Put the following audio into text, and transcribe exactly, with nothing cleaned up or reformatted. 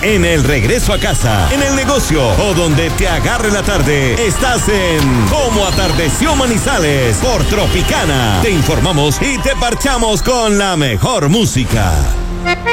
en el regreso a casa, en el negocio o donde te agarre la tarde. Estás en Cómo Atardeció Manizales por Tropicana. Te informamos y te parchamos con la mejor música.